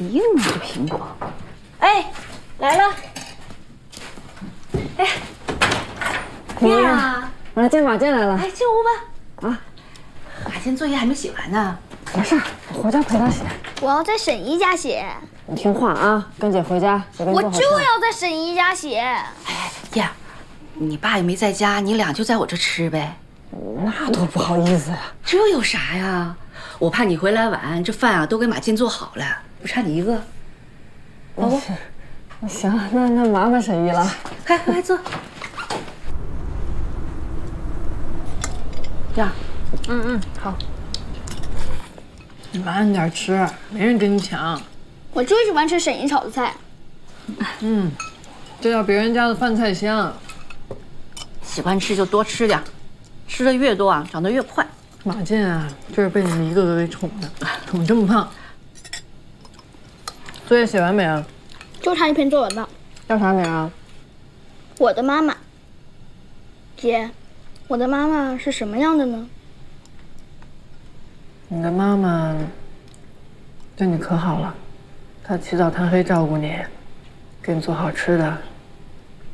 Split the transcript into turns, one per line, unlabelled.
硬啊，这苹果。哎，来了。哎，面啊！
我来见马健来了。
哎，进屋吧。啊，马健作业还没写完呢。
没事，我回家陪他写。
我要在沈姨家写。
你听话啊，跟姐回家。
我就要在沈姨家写。
哎呀，你爸也没在家，你俩就在我这吃呗。
那多不好意思呀。
这有啥呀？我怕你回来晚，这饭啊都给马健做好了，不差你一个。好不？
行，那麻烦沈姨了。
快坐。这样。
好。
你慢点吃，没人跟你抢。
我最喜欢吃沈姨炒的菜。
这叫别人家的饭菜香。
喜欢吃就多吃点，吃的越多啊，长得越快。
马健啊，就是被你们一个个给宠的，宠这么胖。作业写完没啊？
就差一篇作文了。
叫啥名啊？
我的妈妈。姐，我的妈妈是什么样的呢？
你的妈妈对你可好了，她起早贪黑照顾你，给你做好吃的，